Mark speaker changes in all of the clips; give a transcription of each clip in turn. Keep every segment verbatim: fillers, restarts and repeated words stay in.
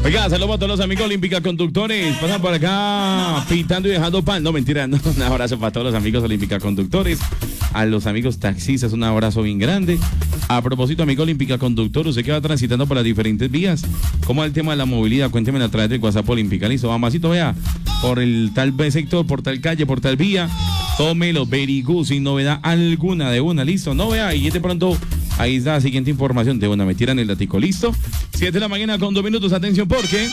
Speaker 1: Oiga, saludos a todos los amigos Olímpica Conductores. Pasan por acá pitando y dejando pan. No, mentira, no. Un abrazo para todos los amigos Olímpica Conductores. A los amigos taxistas, un abrazo bien grande. A propósito, amigo Olímpica Conductor, usted que va transitando por las diferentes vías, ¿cómo es el tema de la movilidad? Cuénteme a través del WhatsApp Olímpica. Listo, mamacito, vea, por el tal sector, por tal calle, por tal vía, tómelo, very good, sin novedad alguna de una, listo, no vea, y de pronto, ahí está la siguiente información, de una, me tiran el datico, listo, siete de la mañana con dos minutos, atención, porque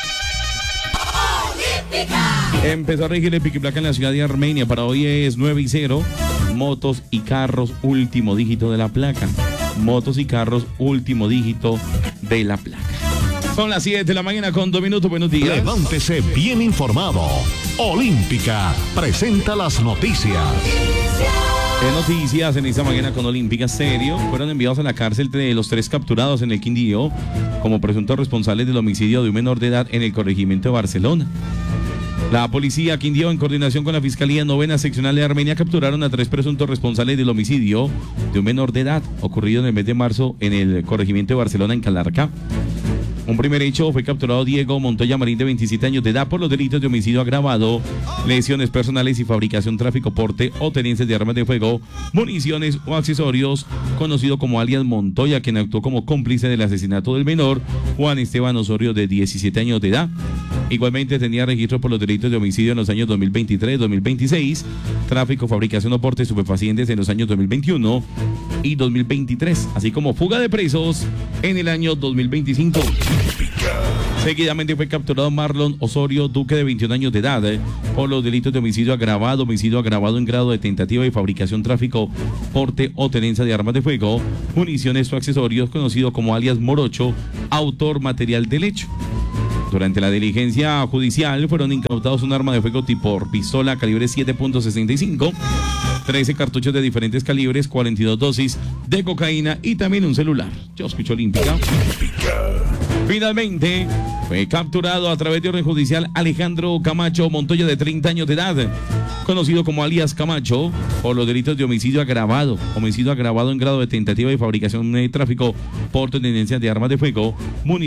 Speaker 1: empezó a regir el pico y placa en la ciudad de Armenia, para hoy es nueve y cero, motos y carros, último dígito de la placa, motos y carros, último dígito de la placa. Son las siete de la mañana con dos minutos, buenos días.
Speaker 2: Levántese bien informado. Olímpica presenta las noticias.
Speaker 1: En noticias en esta mañana con Olímpica Serio, fueron enviados a la cárcel de los tres capturados en el Quindío como presuntos responsables del homicidio de un menor de edad en el corregimiento de Barcelona. La policía Quindío, en coordinación con la Fiscalía Novena Seccional de Armenia, capturaron a tres presuntos responsables del homicidio de un menor de edad ocurrido en el mes de marzo en el corregimiento de Barcelona, en Calarcá. Un primer hecho, fue capturado Diego Montoya Marín, de veintisiete años de edad, por los delitos de homicidio agravado, lesiones personales y fabricación, tráfico, porte o tenencia de armas de fuego, municiones o accesorios, conocido como alias Montoya, quien actuó como cómplice del asesinato del menor Juan Esteban Osorio, de diecisiete años de edad. Igualmente tenía registro por los delitos de homicidio en los años dos mil veintitrés, dos mil veintiséis, tráfico, fabricación o porte de estupefacientes en los años dos mil veintiuno y dos mil veintitrés, así como fuga de presos en el año dos mil veinticinco. Seguidamente fue capturado Marlon Osorio Duque, de veintiún años de edad, eh, por los delitos de homicidio agravado, homicidio agravado en grado de tentativa y fabricación, tráfico, porte o tenencia de armas de fuego, municiones o accesorios, conocido como alias Morocho, autor material del hecho. Durante la diligencia judicial fueron incautados un arma de fuego tipo pistola calibre siete punto sesenta y cinco, trece cartuchos de diferentes calibres, cuarenta y dos dosis de cocaína y también un celular. Yo escucho Olímpica. Finalmente fue capturado a través de orden judicial Alejandro Camacho Montoya, de treinta años de edad, conocido como alias Camacho, por los delitos de homicidio agravado, homicidio agravado en grado de tentativa y fabricación de tráfico, porte, tenencia de armas de fuego, municiones